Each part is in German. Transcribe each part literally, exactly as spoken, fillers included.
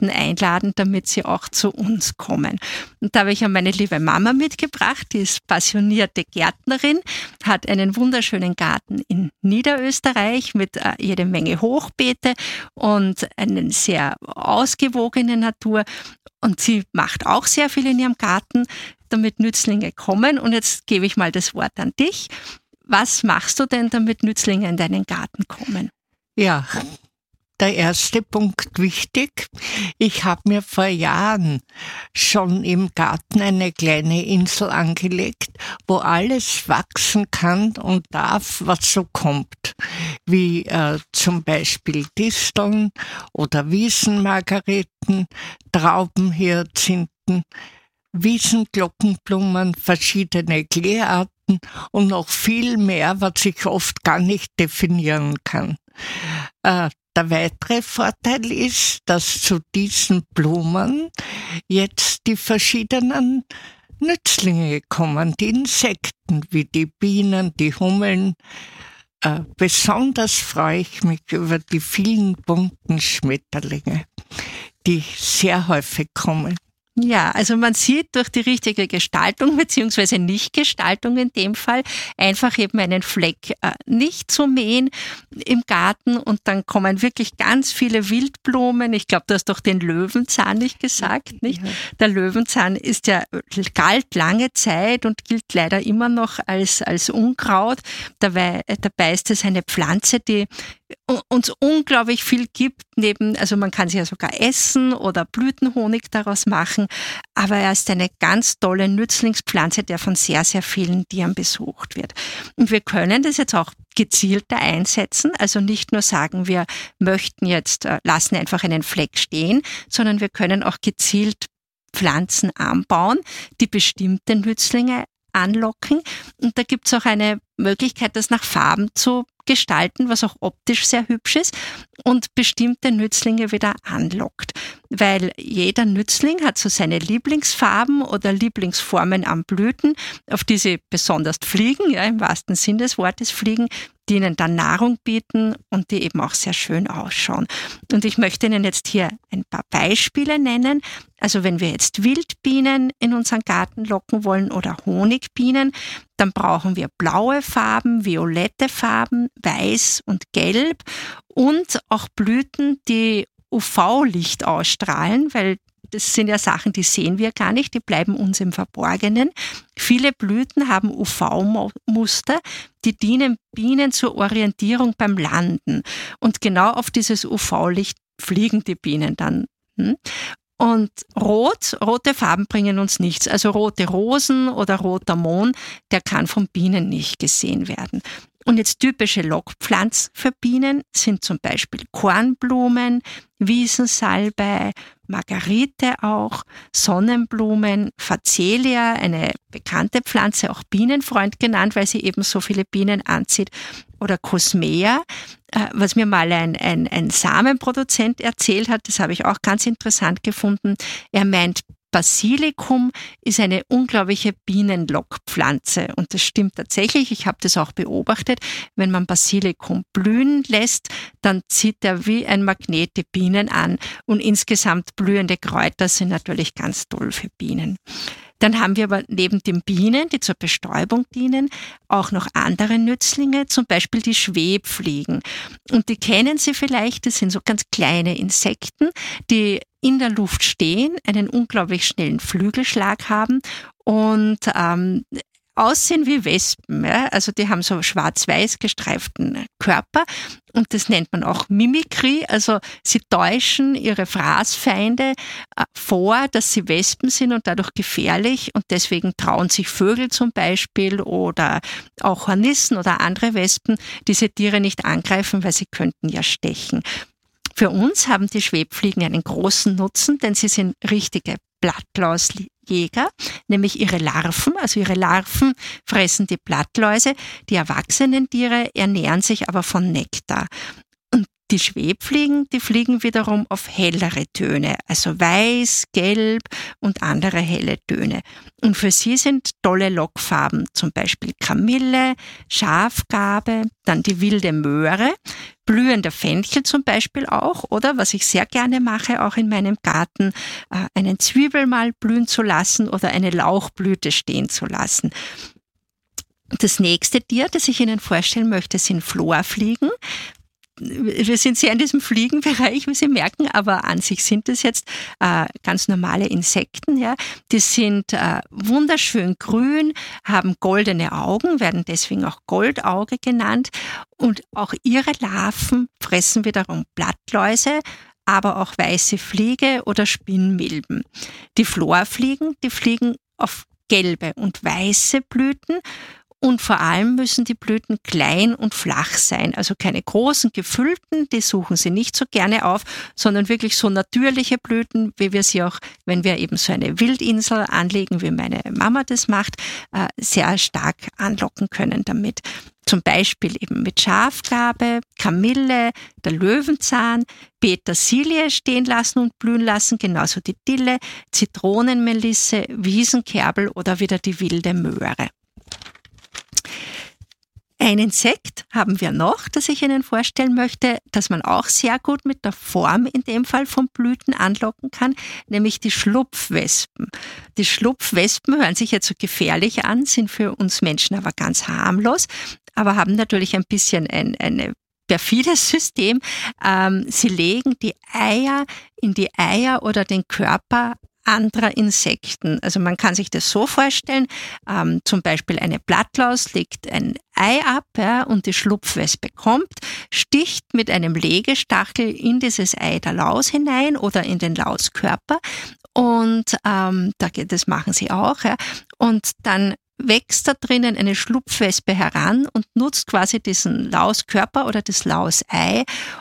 Garten einladen, damit sie auch zu uns kommen. Und da habe ich ja meine liebe Mama mitgebracht, die ist passionierte Gärtnerin, hat einen wunderschönen Garten in Niederösterreich mit äh, jede Menge Hochbeete und eine sehr ausgewogene Natur. Und sie macht auch sehr viel in ihrem Garten, damit Nützlinge kommen. Und jetzt gebe ich mal das Wort an dich. Was machst du denn, damit Nützlinge in deinen Garten kommen? Ja, der erste Punkt wichtig. Ich habe mir vor Jahren schon im Garten eine kleine Insel angelegt, wo alles wachsen kann und darf, was so kommt. Wie äh, zum Beispiel Disteln oder Wiesenmargeriten, Traubenhyazinthen, Wiesenglockenblumen, verschiedene Kleearten und noch viel mehr, was ich oft gar nicht definieren kann. Äh, der weitere Vorteil ist, dass zu diesen Blumen jetzt die verschiedenen Nützlinge kommen, die Insekten wie die Bienen, die Hummeln. Äh, besonders freue ich mich über die vielen bunten Schmetterlinge, die sehr häufig kommen. Ja, also man sieht durch die richtige Gestaltung beziehungsweise Nichtgestaltung in dem Fall einfach eben einen Fleck äh, nicht zu mähen im Garten und dann kommen wirklich ganz viele Wildblumen. Ich glaube, du hast doch den Löwenzahn nicht gesagt, nicht? Ja. Der Löwenzahn ist ja galt lange Zeit und gilt leider immer noch als als Unkraut. Dabei, dabei ist es eine Pflanze, die uns unglaublich viel gibt, neben, also man kann sie ja sogar essen oder Blütenhonig daraus machen, aber er ist eine ganz tolle Nützlingspflanze, der von sehr, sehr vielen Tieren besucht wird. Und wir können das jetzt auch gezielter einsetzen, also nicht nur sagen, wir möchten jetzt, lassen einfach einen Fleck stehen, sondern wir können auch gezielt Pflanzen anbauen, die bestimmte Nützlinge anlocken. Und da gibt es auch eine Möglichkeit, das nach Farben zu gestalten, was auch optisch sehr hübsch ist und bestimmte Nützlinge wieder anlockt. Weil jeder Nützling hat so seine Lieblingsfarben oder Lieblingsformen an Blüten, auf die sie besonders fliegen, ja, im wahrsten Sinn des Wortes fliegen, die ihnen dann Nahrung bieten und die eben auch sehr schön ausschauen. Und ich möchte Ihnen jetzt hier ein paar Beispiele nennen. Also wenn wir jetzt Wildbienen in unseren Garten locken wollen oder Honigbienen, dann brauchen wir blaue Farben, violette Farben, weiß und gelb und auch Blüten, die U V-Licht ausstrahlen, weil das sind ja Sachen, die sehen wir gar nicht, die bleiben uns im Verborgenen. Viele Blüten haben U V-Muster, die dienen Bienen zur Orientierung beim Landen. Und genau auf dieses U V-Licht fliegen die Bienen dann. Und rot, rote Farben bringen uns nichts. Also rote Rosen oder roter Mohn, der kann von Bienen nicht gesehen werden. Und jetzt typische Lockpflanzen für Bienen sind zum Beispiel Kornblumen, Wiesensalbei, Margerite auch, Sonnenblumen, Facelia, eine bekannte Pflanze, auch Bienenfreund genannt, weil sie eben so viele Bienen anzieht, oder Cosmea, was mir mal ein, ein, ein Samenproduzent erzählt hat, das habe ich auch ganz interessant gefunden. Er meint, Basilikum ist eine unglaubliche Bienenlockpflanze und das stimmt tatsächlich. Ich habe das auch beobachtet. Wenn man Basilikum blühen lässt, dann zieht er wie ein Magnet die Bienen an und insgesamt blühende Kräuter sind natürlich ganz toll für Bienen. Dann haben wir aber neben den Bienen, die zur Bestäubung dienen, auch noch andere Nützlinge, zum Beispiel die Schwebfliegen. Und die kennen Sie vielleicht, das sind so ganz kleine Insekten, die in der Luft stehen, einen unglaublich schnellen Flügelschlag haben und ähm, aussehen wie Wespen. Ja? Also die haben so schwarz-weiß gestreiften Körper und das nennt man auch Mimikrie. Also sie täuschen ihre Fraßfeinde äh, vor, dass sie Wespen sind und dadurch gefährlich und deswegen trauen sich Vögel zum Beispiel oder auch Hornissen oder andere Wespen diese Tiere nicht angreifen, weil sie könnten ja stechen. Für uns haben die Schwebfliegen einen großen Nutzen, denn sie sind richtige Blattlausjäger, nämlich ihre Larven. Also ihre Larven fressen die Blattläuse. Die erwachsenen Tiere ernähren sich aber von Nektar. Und Die Schwebfliegen, die fliegen wiederum auf hellere Töne, also weiß, gelb und andere helle Töne. Und für sie sind tolle Lockfarben, zum Beispiel Kamille, Schafgarbe, dann die wilde Möhre, blühender Fenchel zum Beispiel auch, oder was ich sehr gerne mache, auch in meinem Garten, einen Zwiebel mal blühen zu lassen oder eine Lauchblüte stehen zu lassen. Das nächste Tier, das ich Ihnen vorstellen möchte, sind Florfliegen. Wir sind sehr in diesem Fliegenbereich, wie Sie merken, aber an sich sind das jetzt äh, ganz normale Insekten. Ja. Die sind äh, wunderschön grün, haben goldene Augen, werden deswegen auch Goldauge genannt. Und auch ihre Larven fressen wiederum Blattläuse, aber auch weiße Fliege oder Spinnmilben. Die Florfliegen, die fliegen auf gelbe und weiße Blüten. Und vor allem müssen die Blüten klein und flach sein, also keine großen, gefüllten, die suchen sie nicht so gerne auf, sondern wirklich so natürliche Blüten, wie wir sie auch, wenn wir eben so eine Wildinsel anlegen, wie meine Mama das macht, sehr stark anlocken können damit. Zum Beispiel eben mit Schafgarbe, Kamille, der Löwenzahn, Petersilie stehen lassen und blühen lassen, genauso die Dille, Zitronenmelisse, Wiesenkerbel oder wieder die wilde Möhre. Ein Insekt haben wir noch, das ich Ihnen vorstellen möchte, das man auch sehr gut mit der Form in dem Fall von Blüten anlocken kann, nämlich die Schlupfwespen. Die Schlupfwespen hören sich jetzt so gefährlich an, sind für uns Menschen aber ganz harmlos, aber haben natürlich ein bisschen ein, eine perfides System. Ähm, sie legen die Eier in die Eier oder den Körper anderer Insekten. Also man kann sich das so vorstellen, ähm, zum Beispiel eine Blattlaus legt ein Ei ab, ja, und die Schlupfwespe kommt, sticht mit einem Legestachel in dieses Ei der Laus hinein oder in den Lauskörper und ähm, das machen sie auch. Ja, und dann wächst da drinnen eine Schlupfwespe heran und nutzt quasi diesen Lauskörper oder das Lausei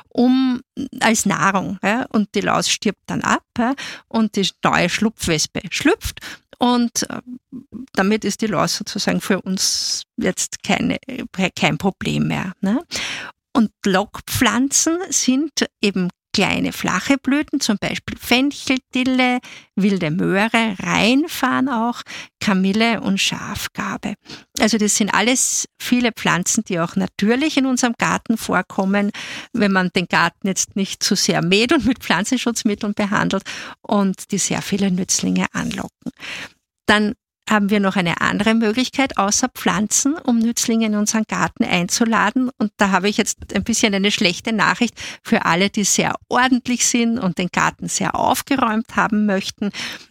um als Nahrung. Ja, und die Laus stirbt dann ab, ja, und die neue Schlupfwespe schlüpft. Und damit ist die Laus sozusagen für uns jetzt keine, kein Problem mehr. Ne? Und Lockpflanzen sind eben kleine flache Blüten, zum Beispiel Fenchel, Dille, wilde Möhre, Rheinfarn auch, Kamille und Schafgarbe. Also das sind alles viele Pflanzen, die auch natürlich in unserem Garten vorkommen, wenn man den Garten jetzt nicht zu sehr mäht und mit Pflanzenschutzmitteln behandelt und die sehr viele Nützlinge anlocken. Dann haben wir noch eine andere Möglichkeit außer Pflanzen, um Nützlinge in unseren Garten einzuladen. Und da habe ich jetzt ein bisschen eine schlechte Nachricht für alle, die sehr ordentlich sind und den Garten sehr aufgeräumt haben möchten,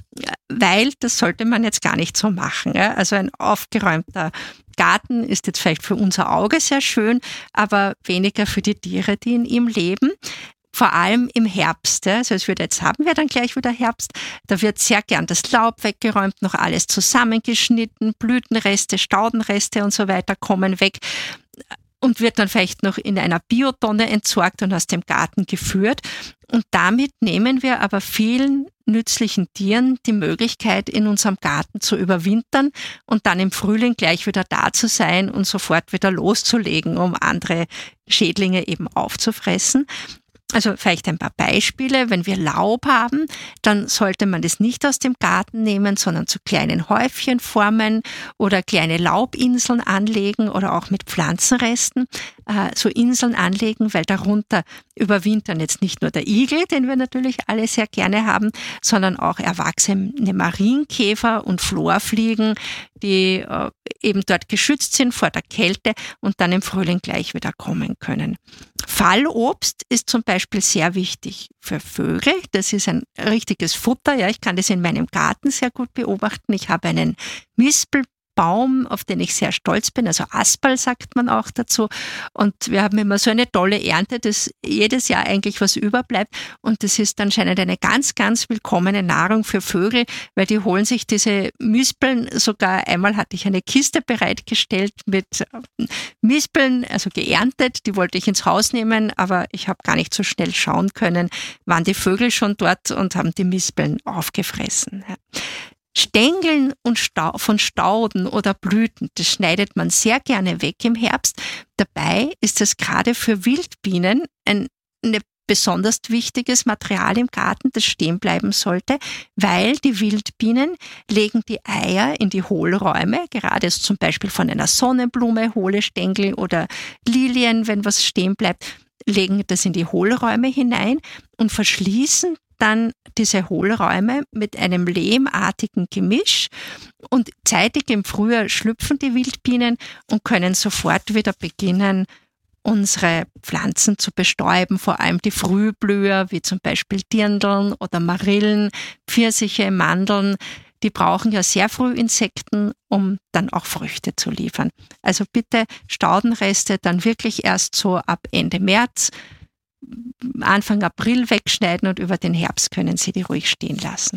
weil das sollte man jetzt gar nicht so machen. Also ein aufgeräumter Garten ist jetzt vielleicht für unser Auge sehr schön, aber weniger für die Tiere, die in ihm leben. Vor allem im Herbst, also es wird jetzt haben wir dann gleich wieder Herbst, da wird sehr gern das Laub weggeräumt, noch alles zusammengeschnitten, Blütenreste, Staudenreste und so weiter kommen weg und wird dann vielleicht noch in einer Biotonne entsorgt und aus dem Garten geführt. Und damit nehmen wir aber vielen nützlichen Tieren die Möglichkeit, in unserem Garten zu überwintern und dann im Frühling gleich wieder da zu sein und sofort wieder loszulegen, um andere Schädlinge eben aufzufressen. Also vielleicht ein paar Beispiele. Wenn wir Laub haben, dann sollte man das nicht aus dem Garten nehmen, sondern zu kleinen Häufchen formen oder kleine Laubinseln anlegen oder auch mit Pflanzenresten äh, so Inseln anlegen, weil darunter überwintern jetzt nicht nur der Igel, den wir natürlich alle sehr gerne haben, sondern auch erwachsene Marienkäfer und Florfliegen, die äh, eben dort geschützt sind vor der Kälte und dann im Frühling gleich wieder kommen können. Fallobst ist zum Beispiel sehr wichtig für Vögel. Das ist ein richtiges Futter. Ja, ich kann das in meinem Garten sehr gut beobachten. Ich habe einen Mispelbaum, auf den ich sehr stolz bin, also Asperl sagt man auch dazu. Und wir haben immer so eine tolle Ernte, dass jedes Jahr eigentlich was überbleibt. Und das ist anscheinend eine ganz, ganz willkommene Nahrung für Vögel, weil die holen sich diese Mispeln. Sogar einmal hatte ich eine Kiste bereitgestellt mit Mispeln, also geerntet. Die wollte ich ins Haus nehmen, aber ich habe gar nicht so schnell schauen können, waren die Vögel schon dort und haben die Mispeln aufgefressen. Stängeln und Stau, von Stauden oder Blüten, das schneidet man sehr gerne weg im Herbst. Dabei ist es gerade für Wildbienen ein eine besonders wichtiges Material im Garten, das stehen bleiben sollte, weil die Wildbienen legen die Eier in die Hohlräume, gerade zum Beispiel von einer Sonnenblume, hohle Stängel oder Lilien, wenn was stehen bleibt, legen das in die Hohlräume hinein und verschließen dann diese Hohlräume mit einem lehmartigen Gemisch und zeitig im Frühjahr schlüpfen die Wildbienen und können sofort wieder beginnen, unsere Pflanzen zu bestäuben, vor allem die Frühblüher, wie zum Beispiel Dirndln oder Marillen, Pfirsiche, Mandeln. Die brauchen ja sehr früh Insekten, um dann auch Früchte zu liefern. Also bitte Staudenreste dann wirklich erst so ab Ende März, Anfang April wegschneiden und über den Herbst können Sie die ruhig stehen lassen.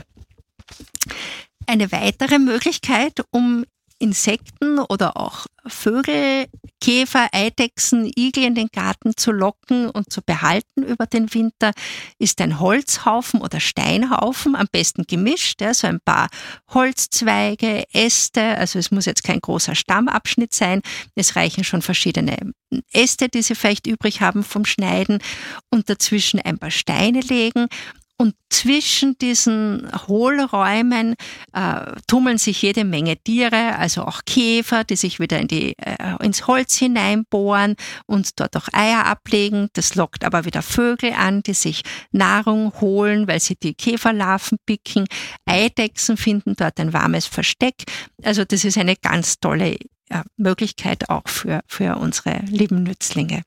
Eine weitere Möglichkeit, um Insekten oder auch Vögel, Käfer, Eidechsen, Igel in den Garten zu locken und zu behalten über den Winter, ist ein Holzhaufen oder Steinhaufen, am besten gemischt, ja, so ein paar Holzzweige, Äste, also es muss jetzt kein großer Stammabschnitt sein, es reichen schon verschiedene Äste, die Sie vielleicht übrig haben vom Schneiden und dazwischen ein paar Steine legen. Und zwischen diesen Hohlräumen äh, tummeln sich jede Menge Tiere, also auch Käfer, die sich wieder in die, äh, ins Holz hineinbohren und dort auch Eier ablegen. Das lockt aber wieder Vögel an, die sich Nahrung holen, weil sie die Käferlarven picken. Eidechsen finden dort ein warmes Versteck. Also das ist eine ganz tolle äh, Möglichkeit auch für, für unsere lieben Nützlinge.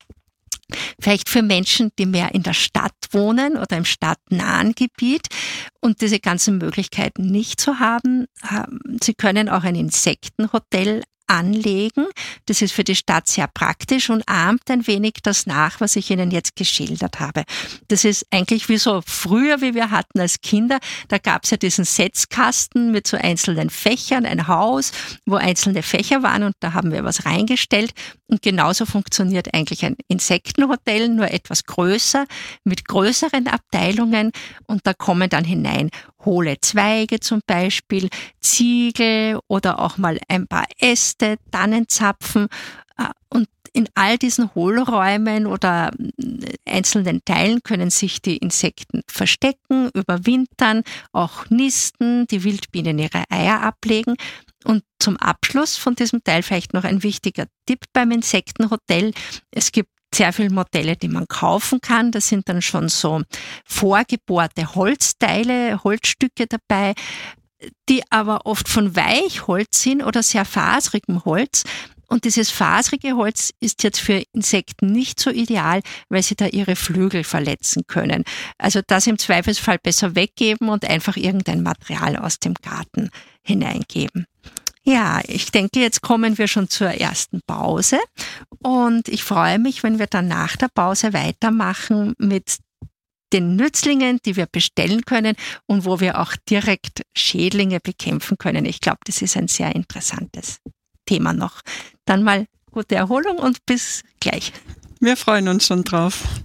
Vielleicht für Menschen, die mehr in der Stadt wohnen oder im stadtnahen Gebiet und diese ganzen Möglichkeiten nicht zu haben. Sie können auch ein Insektenhotel anlegen. Das ist für die Stadt sehr praktisch und ahmt ein wenig das nach, was ich Ihnen jetzt geschildert habe. Das ist eigentlich wie so früher, wie wir hatten als Kinder. Da gab es ja diesen Setzkasten mit so einzelnen Fächern, ein Haus, wo einzelne Fächer waren und da haben wir was reingestellt. Und genauso funktioniert eigentlich ein Insektenhotel, nur etwas größer, mit größeren Abteilungen und da kommen dann hinein hohle Zweige zum Beispiel, Ziegel oder auch mal ein paar Äste, Tannenzapfen und in all diesen Hohlräumen oder einzelnen Teilen können sich die Insekten verstecken, überwintern, auch nisten, die Wildbienen ihre Eier ablegen. Und zum Abschluss von diesem Teil vielleicht noch ein wichtiger Tipp beim Insektenhotel. Es gibt sehr viele Modelle, die man kaufen kann. Da sind dann schon so vorgebohrte Holzteile, Holzstücke dabei, die aber oft von Weichholz sind oder sehr faserigem Holz. Und dieses faserige Holz ist jetzt für Insekten nicht so ideal, weil sie da ihre Flügel verletzen können. Also das im Zweifelsfall besser weggeben und einfach irgendein Material aus dem Garten hineingeben. Ja, ich denke, jetzt kommen wir schon zur ersten Pause und ich freue mich, wenn wir dann nach der Pause weitermachen mit den Nützlingen, die wir bestellen können und wo wir auch direkt Schädlinge bekämpfen können. Ich glaube, das ist ein sehr interessantes Thema noch. Dann mal gute Erholung und bis gleich. Wir freuen uns schon drauf.